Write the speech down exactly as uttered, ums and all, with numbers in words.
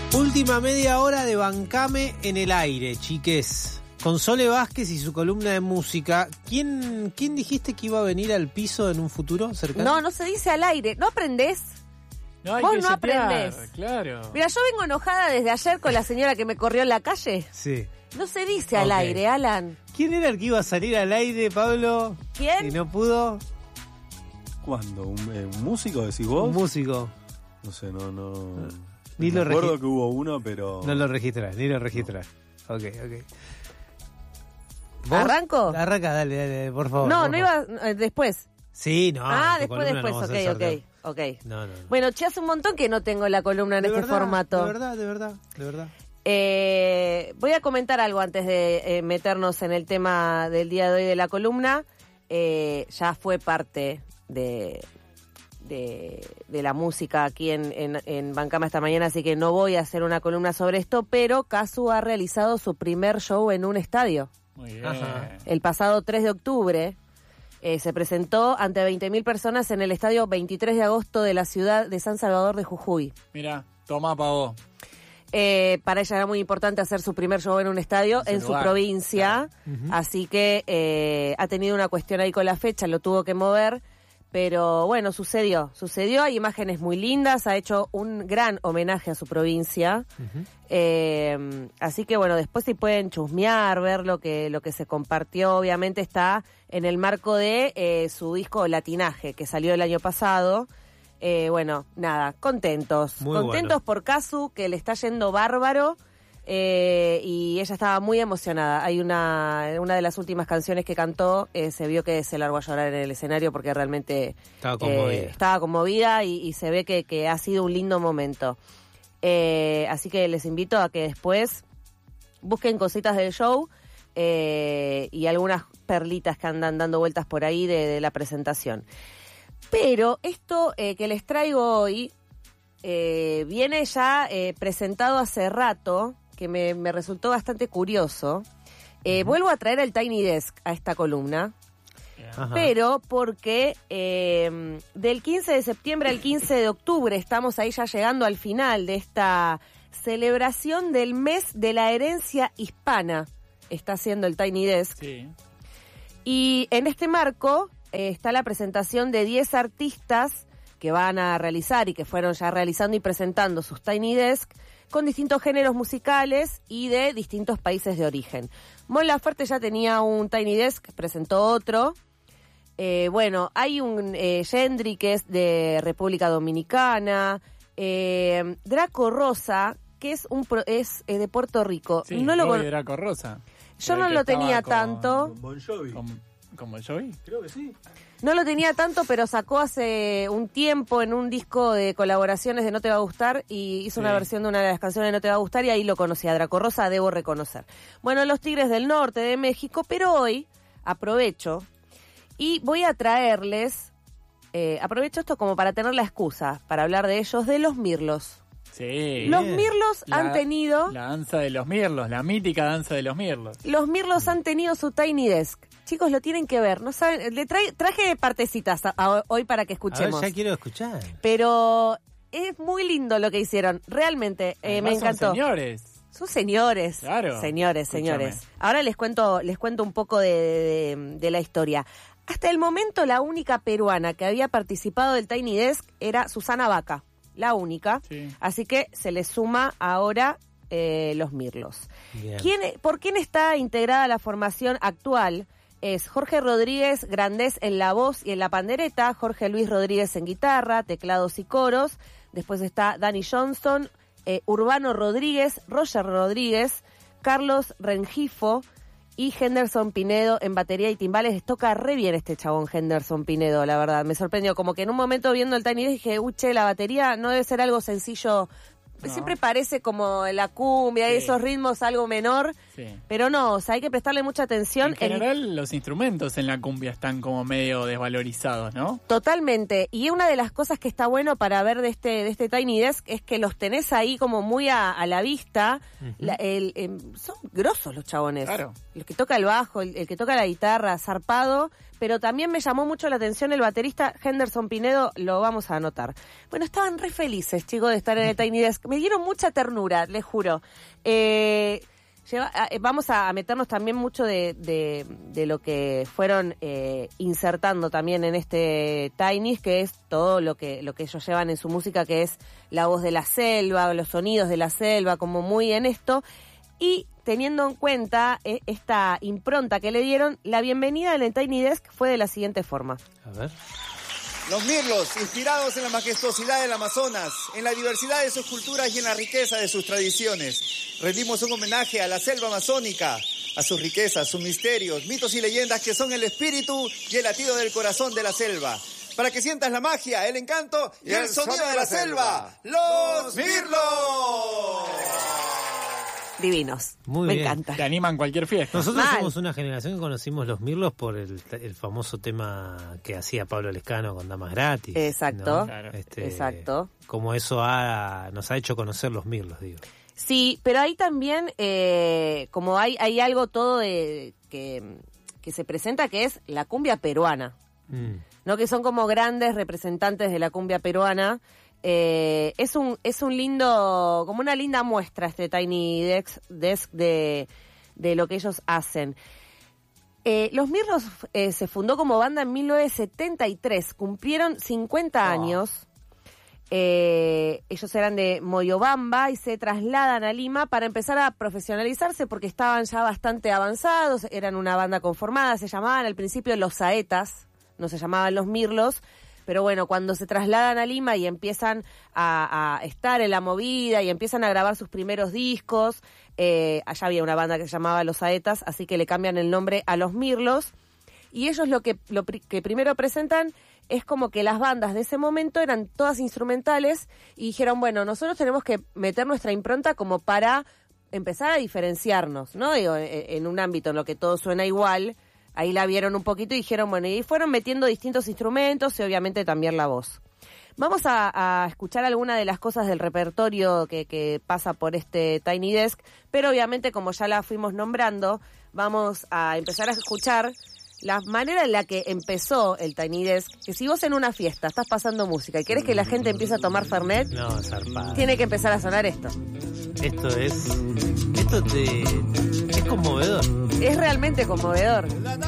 Última media hora de Bancame en el aire, chiques. Con Sole Vázquez y su columna de música. ¿Quién, ¿Quién dijiste que iba a venir al piso en un futuro cercano? No, no se dice al aire. ¿No aprendés? No, hay Vos que no setear, aprendés. Claro. Mira, yo vengo enojada desde ayer con la señora que me corrió en la calle. Sí. No se dice al Ok. aire, Alan. ¿Quién era el que iba a salir al aire, Pablo? ¿Quién? Y no pudo. ¿Cuándo? ¿Un, eh, un músico decís vos? Un músico. No sé, no, no. Ni me lo acuerdo regi- que hubo uno, pero. No lo registras, ni lo registras. Ok, ok. ¿Vos? ¿Arranco? Arranca, dale, dale, por favor. No, por no favor. iba eh, después. Sí, no. ah, en tu después, columna después. no vamos a ok, hacer ok, ok. No, no, no. Bueno, che, hace un montón que no tengo la columna en De este verdad, formato. De verdad, de verdad, de verdad. Eh, voy a comentar algo antes de eh, meternos en el tema del día de hoy de la columna. Eh, ya fue parte de, de, de la música aquí en, en, en Bancama esta mañana, así que no voy a hacer una columna sobre esto, pero Casu ha realizado su primer show en un estadio. Muy bien. Ajá. El pasado tres de octubre eh, se presentó ante veinte mil personas en el estadio veintitrés de agosto de la ciudad de San Salvador de Jujuy. Mira, toma pa' vos. Eh, para ella era muy importante hacer su primer show en un estadio Ese en su lugar, provincia, Ujú. así que eh, ha tenido una cuestión ahí con la fecha, lo tuvo que mover, pero bueno, sucedió, sucedió, hay imágenes muy lindas, ha hecho un gran homenaje a su provincia, Ujú. eh, así que bueno, después si pueden chusmear, ver lo que, lo que se compartió, obviamente está en el marco de eh, su disco Latinaje, que salió el año pasado. Eh, bueno, nada, contentos. Muy contentos bueno. por Casu, que le está yendo bárbaro. Eh, y ella estaba muy emocionada. Hay una una de las últimas canciones que cantó, eh, se vio que se largó a llorar en el escenario porque realmente Estaba conmovida. eh, estaba conmovida y, y se ve que, que ha sido un lindo momento. Eh, así que les invito a que después busquen cositas del show eh, y algunas perlitas que andan dando vueltas por ahí de, de la presentación. Pero esto eh, que les traigo hoy eh, viene ya eh, presentado hace rato, que me, me resultó bastante curioso. Eh, vuelvo a traer el Tiny Desk a esta columna, Ajá. pero porque eh, del quince de septiembre al quince de octubre estamos ahí ya llegando al final de esta celebración del mes de la herencia hispana. Está haciendo el Tiny Desk. Sí. Y en este marco eh, está la presentación de diez artistas que van a realizar y que fueron ya realizando y presentando sus Tiny Desk con distintos géneros musicales y de distintos países de origen. Mon Laferte ya tenía un Tiny Desk, presentó otro. Eh, bueno, hay un eh, Gendry que es de República Dominicana, eh, Draco Rosa, que es un pro- es eh, de Puerto Rico. Sí, no lo Bobby con- Draco Rosa. Yo El no que lo estaba tenía con- tanto. Bon Jovi. Con, con Bon Jovi. Creo que sí. No lo tenía tanto, pero sacó hace un tiempo en un disco de colaboraciones de No Te Va a Gustar y hizo Sí. una versión de una de las canciones de No Te Va a Gustar y ahí lo conocí a Draco Rosa, debo reconocer. Bueno, los Tigres del Norte de México, pero hoy aprovecho y voy a traerles, eh, aprovecho esto como para tener la excusa para hablar de ellos, de los Mirlos. Sí. Los Bien. Mirlos La- han tenido, La danza de los mirlos, la mítica danza de los mirlos. los Mirlos han tenido su Tiny Desk. Chicos, lo tienen que ver, no saben, le trae- traje partecitas a- a- hoy para que A ver, escuchemos. ya quiero escuchar. Pero es muy lindo lo que hicieron, realmente, eh, me Además, son encantó. señores. Son señores, Claro, señores, escúchame. señores. Ahora les cuento, les cuento un poco de, de- de la historia. Hasta el momento la única peruana que había participado del Tiny Desk era Susana Vaca, la única. Sí. Así que se le suma ahora eh, los Mirlos. Bien. ¿Quién, ¿Por quién está integrada la formación actual? Es Jorge Rodríguez Grandés en la voz y en la pandereta, Jorge Luis Rodríguez en guitarra, teclados y coros. Después está Danny Johnston, eh, Urbano Rodríguez, Roger Rodríguez, Carlos Rengifo y Henderson Pinedo en batería y timbales. Toca re bien este chabón Henderson Pinedo, la verdad. Me sorprendió, como que en un momento viendo el Tiny Desk dije, uy, che, la batería no debe ser algo sencillo. No. Siempre parece como la cumbia y Sí. esos ritmos algo menor, Sí. pero no, o sea, hay que prestarle mucha atención. En general, los instrumentos en la cumbia están como medio desvalorizados, ¿no? Totalmente. Y una de las cosas que está bueno para ver de este de este Tiny Desk es que los tenés ahí como muy a, a la vista. Ujú. La- el, em, son grosos los chabones. Claro. El que toca el bajo, el, el que toca la guitarra, zarpado, pero también me llamó mucho la atención el baterista Henderson Pinedo, lo vamos a anotar. Bueno, estaban re felices, chicos, de estar en el Tiny Desk. Me dieron mucha ternura, les juro. Eh... Lleva, vamos a meternos también mucho de, de, de lo que fueron eh, insertando también en este Tiny, que es todo lo que lo que ellos llevan en su música, que es la voz de la selva, los sonidos de la selva, como muy en esto. Y teniendo en cuenta eh, esta impronta que le dieron, la bienvenida en el Tiny Desk fue de la siguiente forma. A ver. Los mirlos, inspirados en la majestuosidad del Amazonas, en la diversidad de sus culturas y en la riqueza de sus tradiciones. Rendimos un homenaje a la selva amazónica, a sus riquezas, sus misterios, mitos y leyendas que son el espíritu y el latido del corazón de la selva. Para que sientas la magia, el encanto y, y el, el sonido, sonido de la, la selva. selva. ¡Los mirlos! Divinos. Muy Me bien. encanta. Te animan cualquier fiesta. Nosotros Mal. somos una generación que conocimos los mirlos por el, el famoso tema que hacía Pablo Lescano con Damas Gratis. Exacto. ¿no? Claro. Este, Exacto. Como eso ha, nos ha hecho conocer los mirlos, digo. Sí, pero ahí también, eh, como hay, hay algo todo de, que, que se presenta, que es la cumbia peruana, Mm. ¿no? Que son como grandes representantes de la cumbia peruana. Eh, es un es un lindo, como una linda muestra este Tiny Desk, desk de, de lo que ellos hacen. Eh, Los Mirlos eh, se fundó como banda en mil novecientos setenta y tres, cumplieron cincuenta Oh. años. Eh, ellos eran de Moyobamba y se trasladan a Lima para empezar a profesionalizarse porque estaban ya bastante avanzados, eran una banda conformada, se llamaban al principio Los Saetas, no se llamaban Los Mirlos, pero bueno, cuando se trasladan a Lima y empiezan a, a estar en la movida y empiezan a grabar sus primeros discos, eh, allá había una banda que se llamaba Los Saetas, así que le cambian el nombre a Los Mirlos, y ellos lo que, lo pri- que primero presentan es como que las bandas de ese momento eran todas instrumentales y dijeron, bueno, nosotros tenemos que meter nuestra impronta como para empezar a diferenciarnos, ¿no? Digo, en, en un ámbito en lo que todo suena igual, ahí la vieron un poquito y dijeron, bueno, y fueron metiendo distintos instrumentos y obviamente también la voz. Vamos a, a escuchar algunas de las cosas del repertorio que, que pasa por este Tiny Desk, pero obviamente como ya la fuimos nombrando, vamos a empezar a escuchar la manera en la que empezó el Tiny Desk, que si vos en una fiesta estás pasando música y querés que la gente empiece a tomar Fernet, No, zarpado. tiene que empezar a sonar esto. Esto es... Esto te, es conmovedor. Es realmente conmovedor.